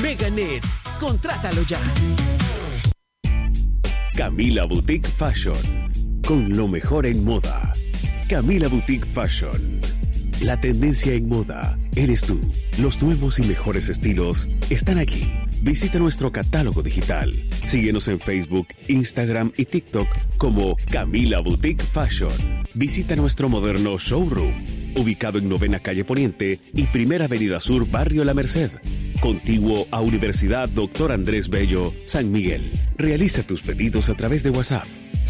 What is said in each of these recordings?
Meganet. Contrátalo ya. Camila Boutique Fashion, con lo mejor en moda. Camila Boutique Fashion. La tendencia en moda eres tú. Los nuevos y mejores estilos están aquí. Visita nuestro catálogo digital. Síguenos en Facebook, Instagram y TikTok como Camila Boutique Fashion. Visita nuestro moderno showroom, ubicado en 9ª Calle Poniente y 1ª Avenida Sur, Barrio La Merced, contiguo a Universidad Dr. Andrés Bello, San Miguel. Realiza tus pedidos a través de WhatsApp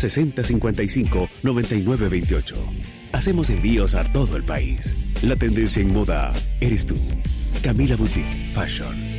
6055-9928. Hacemos envíos a todo el país. La tendencia en moda eres tú. Camila Boutique Fashion.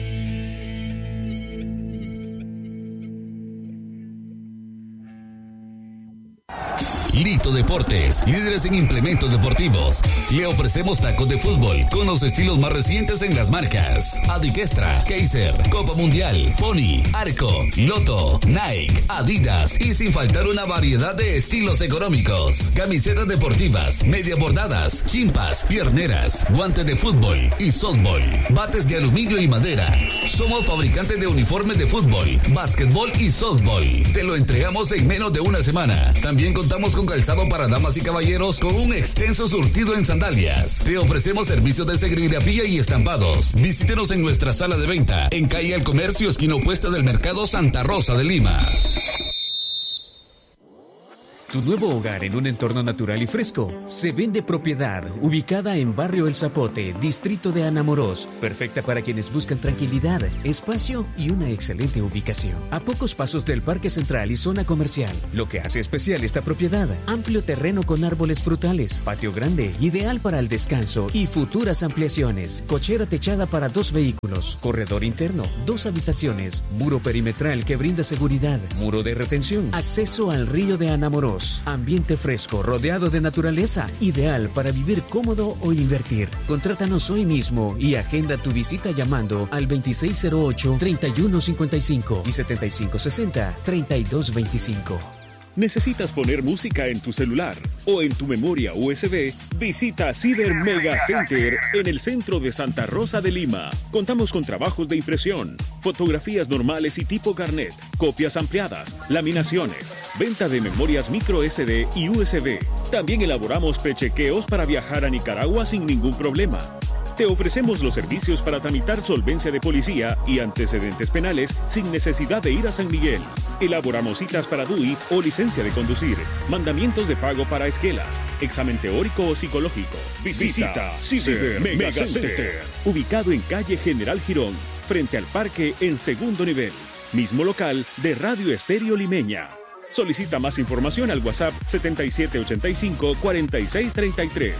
Lito Deportes, líderes en implementos deportivos. Le ofrecemos tacos de fútbol con los estilos más recientes en las marcas Adiquestra, Kaiser, Copa Mundial, Pony, Arco, Loto, Nike, Adidas y sin faltar una variedad de estilos económicos. Camisetas deportivas, media bordadas, chimpas, pierneras, guantes de fútbol y softball, bates de aluminio y madera. Somos fabricantes de uniformes de fútbol, básquetbol y softball. Te lo entregamos en menos de una semana. También contamos con calzado para damas y caballeros con un extenso surtido en sandalias. Te ofrecemos servicios de serigrafía y estampados. Visítenos en nuestra sala de venta en calle El Comercio, esquina opuesta del Mercado Santa Rosa de Lima. Tu nuevo hogar en un entorno natural y fresco. Se vende propiedad, ubicada en Barrio El Zapote, distrito de Anamorós. Perfecta para quienes buscan tranquilidad, espacio y una excelente ubicación. A pocos pasos del Parque Central y zona comercial. Lo que hace especial esta propiedad: amplio terreno con árboles frutales, patio grande, ideal para el descanso y futuras ampliaciones. Cochera techada para 2 vehículos, corredor interno, 2 habitaciones, muro perimetral que brinda seguridad, muro de retención, acceso al río de Anamorós. Ambiente fresco, rodeado de naturaleza, ideal para vivir cómodo o invertir. Contrátanos hoy mismo y agenda tu visita llamando al 2608-3155 y 7560-3225. ¿Necesitas poner música en tu celular o en tu memoria USB? Visita Ciber Mega Center en el centro de Santa Rosa de Lima. Contamos con trabajos de impresión, fotografías normales y tipo carnet, copias ampliadas, laminaciones, venta de memorias micro SD y USB. También elaboramos prechequeos para viajar a Nicaragua sin ningún problema. Te ofrecemos los servicios para tramitar solvencia de policía y antecedentes penales sin necesidad de ir a San Miguel. Elaboramos citas para DUI o licencia de conducir, mandamientos de pago para esquelas, examen teórico o psicológico. Visita Ciber Mega Center, ubicado en calle General Girón, frente al parque en segundo nivel. Mismo local de Radio Estéreo Limeña. Solicita más información al WhatsApp 7785-4633.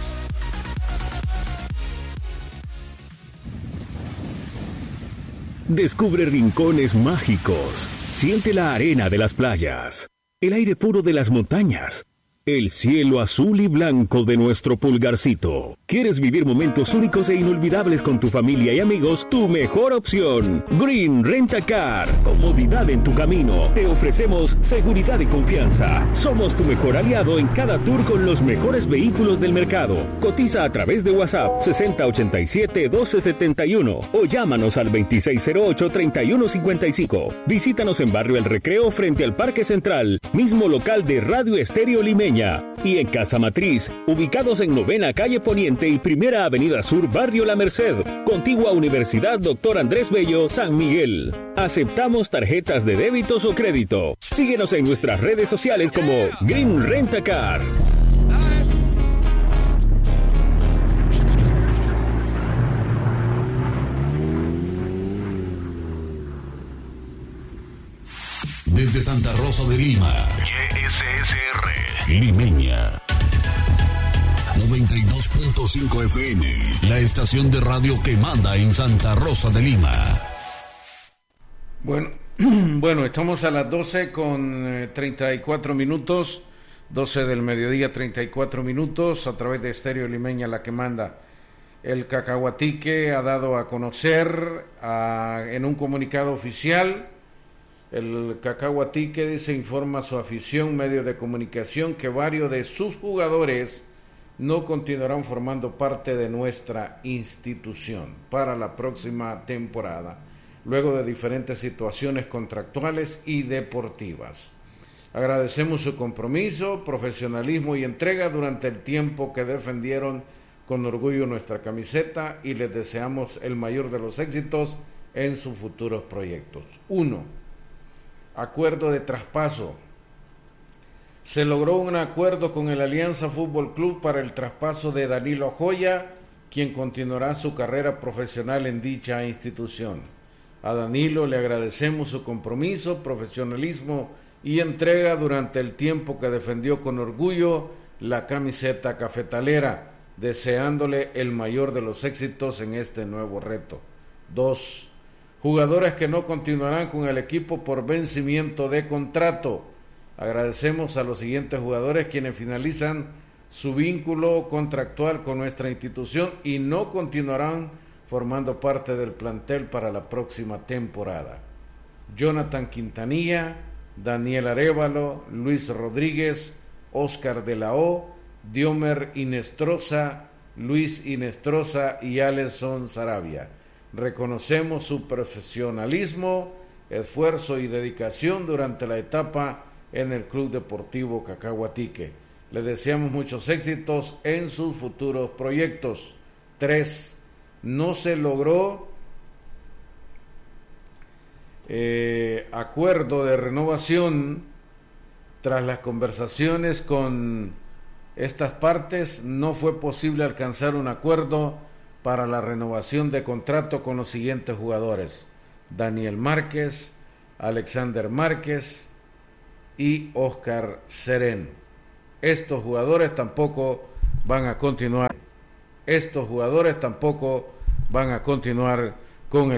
Descubre rincones mágicos. Siente la arena de las playas, el aire puro de las montañas, el cielo azul y blanco de nuestro Pulgarcito. ¿Quieres vivir momentos únicos e inolvidables con tu familia y amigos? Tu mejor opción, Green Rent a Car. Comodidad en tu camino. Te ofrecemos seguridad y confianza. Somos tu mejor aliado en cada tour con los mejores vehículos del mercado. Cotiza a través de WhatsApp 6087-1271 o llámanos al 2608-3155. Visítanos en Barrio El Recreo frente al Parque Central, mismo local de Radio Estéreo Limeña. Y en Casa Matriz, ubicados en 9ª Calle Poniente y 1ª Avenida Sur, Barrio La Merced, contigua Universidad Dr. Andrés Bello, San Miguel. Aceptamos tarjetas de débitos o crédito. Síguenos en nuestras redes sociales como Green Rent a Car. Desde Santa Rosa de Lima, YSSR Limeña 92.5 FM, la estación de radio que manda en Santa Rosa de Lima. Bueno, estamos a las 12 con 34 minutos, 12 del mediodía, 34 minutos, a través de Estéreo Limeña, la que manda. El Cacahuatique ha dado a conocer en un comunicado oficial. El Cacahuatique se informa a su afición, medio de comunicación, que varios de sus jugadores no continuarán formando parte de nuestra institución para la próxima temporada. luego de diferentes situaciones contractuales y deportivas. Agradecemos su compromiso, profesionalismo y entrega durante el tiempo que defendieron con orgullo nuestra camiseta y les deseamos el mayor de los éxitos en sus futuros proyectos. 1. Acuerdo de traspaso. Se logró un acuerdo con el Alianza Fútbol Club para el traspaso de Danilo Joya, quien continuará su carrera profesional en dicha institución. A Danilo le agradecemos su compromiso, profesionalismo y entrega durante el tiempo que defendió con orgullo la camiseta cafetalera, deseándole el mayor de los éxitos en este nuevo reto. 2. Jugadores que no continuarán con el equipo por vencimiento de contrato. Agradecemos a los siguientes jugadores quienes finalizan su vínculo contractual con nuestra institución y no continuarán formando parte del plantel para la próxima temporada. Jonathan Quintanilla, Daniel Arévalo, Luis Rodríguez, Oscar de la O, Diomer Inestrosa, Luis Inestrosa y Alesson Sarabia. Reconocemos su profesionalismo, esfuerzo y dedicación durante la etapa en el Club Deportivo Cacahuatique. Le deseamos muchos éxitos en sus futuros proyectos. 3. No se logró acuerdo de renovación. Tras las conversaciones con estas partes, no fue posible alcanzar un acuerdo para la renovación de contrato con los siguientes jugadores: Daniel Márquez, Alexander Márquez y Oscar Serén. Estos jugadores tampoco van a continuar. Con el